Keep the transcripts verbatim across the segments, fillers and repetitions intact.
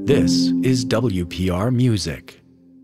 This is W P R Music.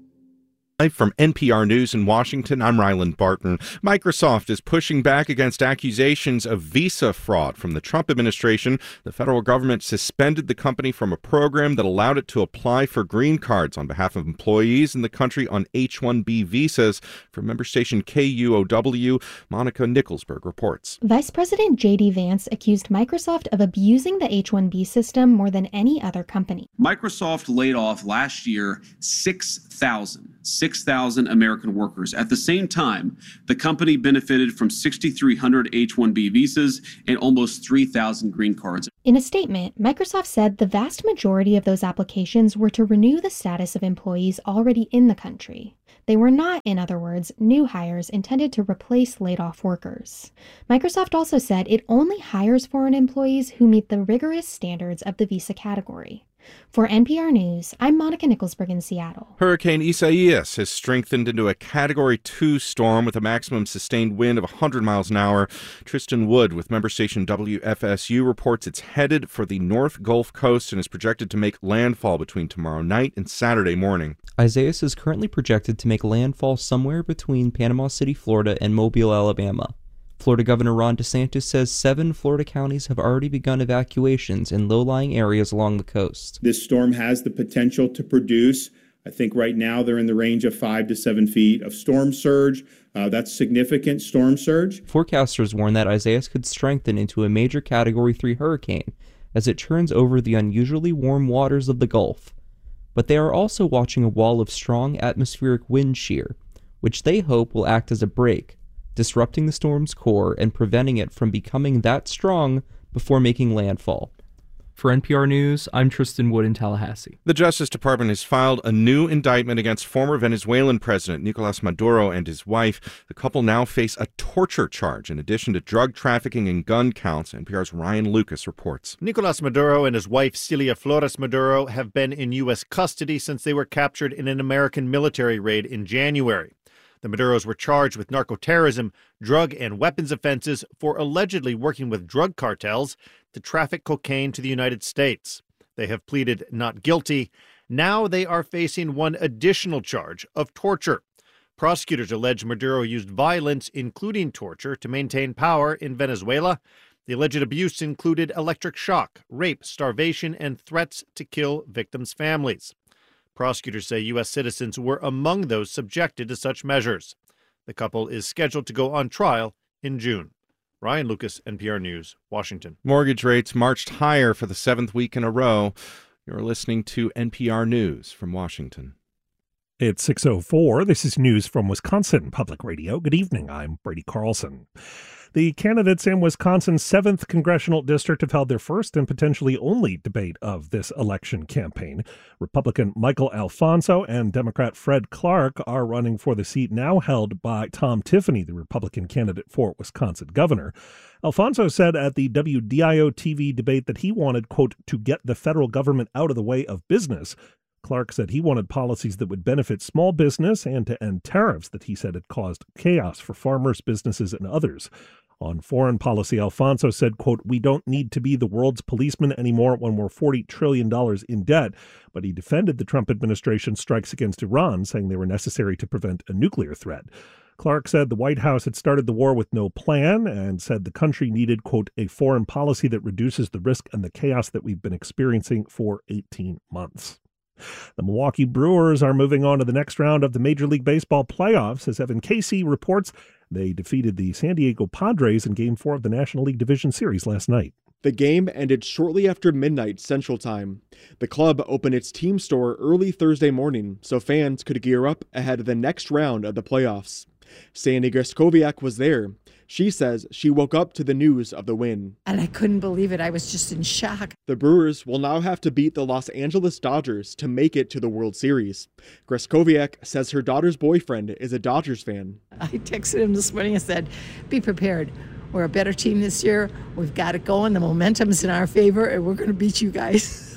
Live from N P R News in Washington, I'm Ryland Barton. Microsoft is pushing back against accusations of visa fraud from the Trump administration. The federal government suspended the company from a program that allowed it to apply for green cards on behalf of employees in the country on H one B visas. From member station K U O W, Monica Nicholsberg reports. Vice President J D Vance accused Microsoft of abusing the H one B system more than any other company. Microsoft laid off last year six thousand. six thousand American workers. At the same time, the company benefited from six thousand three hundred H one B visas and almost three thousand green cards. In a statement, Microsoft said the vast majority of those applications were to renew the status of employees already in the country. They were not, in other words, new hires intended to replace laid-off workers. Microsoft also said it only hires foreign employees who meet the rigorous standards of the visa category. For N P R News, I'm Monica Nicholsberg in Seattle. Hurricane Isaias has strengthened into a Category two storm with a maximum sustained wind of one hundred miles an hour. Tristan Wood with member station W F S U reports it's headed for the North Gulf Coast and is projected to make landfall between tomorrow night and Saturday morning. Isaias is currently projected to make landfall somewhere between Panama City, Florida, and Mobile, Alabama. Florida Governor Ron DeSantis says seven Florida counties have already begun evacuations in low-lying areas along the coast. This storm has the potential to produce, I think right now they're in the range of five to seven feet of storm surge. Uh, that's significant storm surge. Forecasters warn that Isaias could strengthen into a major Category three hurricane as it churns over the unusually warm waters of the Gulf. But they are also watching a wall of strong atmospheric wind shear, which they hope will act as a brake, disrupting the storm's core and preventing it from becoming that strong before making landfall. For N P R News, I'm Tristan Wood in Tallahassee. The Justice Department has filed a new indictment against former Venezuelan President Nicolas Maduro and his wife. The couple now face a torture charge in addition to drug trafficking and gun counts. N P R's Ryan Lucas reports. Nicolas Maduro and his wife Celia Flores Maduro have been in U S custody since they were captured in an American military raid in January. The Maduros were charged with narcoterrorism, drug and weapons offenses for allegedly working with drug cartels to traffic cocaine to the United States. They have pleaded not guilty. Now they are facing one additional charge of torture. Prosecutors allege Maduro used violence, including torture, to maintain power in Venezuela. The alleged abuse included electric shock, rape, starvation, and threats to kill victims' families. Prosecutors say U S citizens were among those subjected to such measures. The couple is scheduled to go on trial in June. Ryan Lucas, N P R News, Washington. Mortgage rates marched higher for the seventh week in a row. You're listening to N P R News from Washington. It's six oh four. This is news from Wisconsin Public Radio. Good evening. I'm Brady Carlson. The candidates in Wisconsin's seventh Congressional District have held their first and potentially only debate of this election campaign. Republican Michael Alfonso and Democrat Fred Clark are running for the seat now held by Tom Tiffany, the Republican candidate for Wisconsin governor. Alfonso said at the W D I O T V debate that he wanted, quote, to get the federal government out of the way of business. Clark said he wanted policies that would benefit small business and to end tariffs that he said had caused chaos for farmers, businesses, and others. On foreign policy, Alfonso said, quote, we don't need to be the world's policeman anymore when we're forty trillion dollars in debt. But he defended the Trump administration's strikes against Iran, saying they were necessary to prevent a nuclear threat. Clark said the White House had started the war with no plan and said the country needed, quote, a foreign policy that reduces the risk and the chaos that we've been experiencing for eighteen months. The Milwaukee Brewers are moving on to the next round of the Major League Baseball playoffs. As Evan Casey reports, they defeated the San Diego Padres in Game four of the National League Division Series last night. The game ended shortly after midnight Central Time. The club opened its team store early Thursday morning so fans could gear up ahead of the next round of the playoffs. Sandy Griscoviak was there. She says she woke up to the news of the win. And I couldn't believe it. I was just in shock. The Brewers will now have to beat the Los Angeles Dodgers to make it to the World Series. Griscoviak says her daughter's boyfriend is a Dodgers fan. I texted him this morning and said, be prepared. We're a better team this year. We've got it going. The momentum's in our favor, and we're going to beat you guys.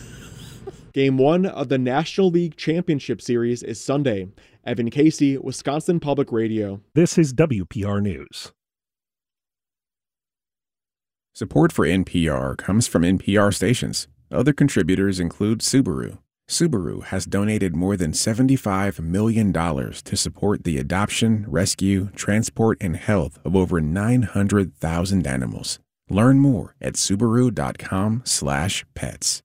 Game one of the National League Championship Series is Sunday. Evan Casey, Wisconsin Public Radio. This is W P R News. Support for N P R comes from N P R stations. Other contributors include Subaru, Subaru has donated more than seventy-five million dollars to support the adoption, rescue, transport, and health of over nine hundred thousand animals. Learn more at Subaru.com slash pets.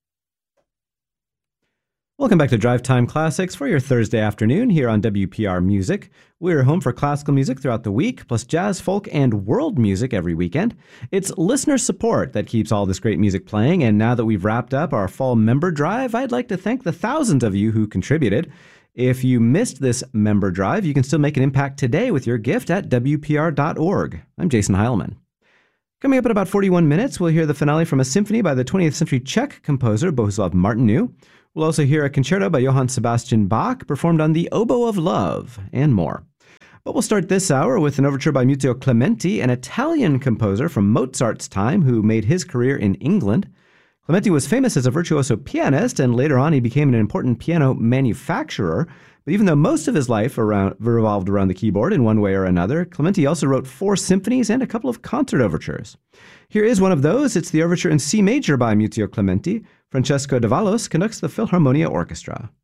Welcome back to Drive Time Classics for your Thursday afternoon here on W P R Music. We're home for classical music throughout the week, plus jazz, folk, and world music every weekend. It's listener support that keeps all this great music playing, and now that we've wrapped up our fall member drive, I'd like to thank the thousands of you who contributed. If you missed this member drive, you can still make an impact today with your gift at W P R dot org. I'm Jason Heilman. Coming up in about forty-one minutes, we'll hear the finale from a symphony by the twentieth century Czech composer Bohuslav Martinu. We'll also hear a concerto by Johann Sebastian Bach performed on the oboe of love, and more. But we'll start this hour with an overture by Muzio Clementi, an Italian composer from Mozart's time who made his career in England. Clementi was famous as a virtuoso pianist, and later on he became an important piano manufacturer. But even though most of his life around, revolved around the keyboard in one way or another, Clementi also wrote four symphonies and a couple of concert overtures. Here is one of those. It's the overture in C major by Muzio Clementi. Francesco Davalos conducts the Philharmonia Orchestra.